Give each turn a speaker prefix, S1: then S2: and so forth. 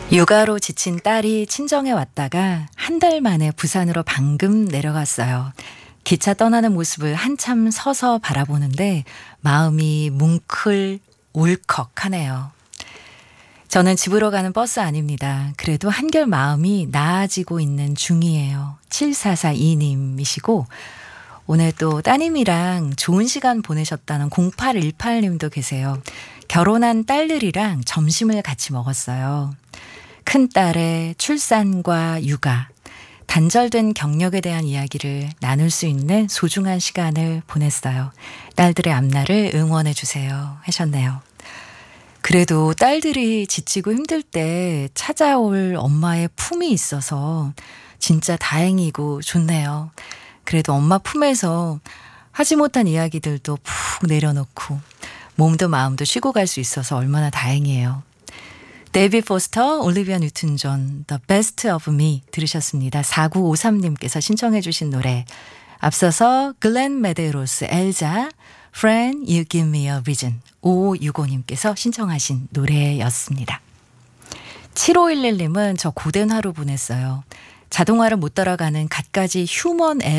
S1: 육아로 지친 딸이 친정에 왔다가 한 달 만에 부산으로 방금 내려갔어요. 기차 떠나는 모습을 한참 서서 바라보는데 마음이 뭉클 울컥하네요. 저는 집으로 가는 버스 아닙니다. 그래도 한결 마음이 나아지고 있는 중이에요. 7442님이시고 오늘 또 따님이랑 좋은 시간 보내셨다는 0818님도 계세요. 결혼한 딸들이랑 점심을 같이 먹었어요. 큰딸의 출산과 육아, 단절된 경력에 대한 이야기를 나눌 수 있는 소중한 시간을 보냈어요. 딸들의 앞날을 응원해 주세요 하셨네요. 그래도 딸들이 지치고 힘들 때 찾아올 엄마의 품이 있어서 진짜 다행이고 좋네요. 그래도 엄마 품에서 하지 못한 이야기들도 푹 내려놓고 몸도 마음도 쉬고 갈 수 있어서 얼마나 다행이에요. 데이비 포스터, 올리비아 뉴튼 존, The Best of Me 들으셨습니다. 4953님께서 신청해 주신 노래. 앞서서 글렌 메데로스, 엘자, Friend, You Give Me a Reason, 5565님께서 신청하신 노래였습니다. 7511님은 저 고된 하루 보냈어요. 자동화를 못 따라가는 갖가지 휴먼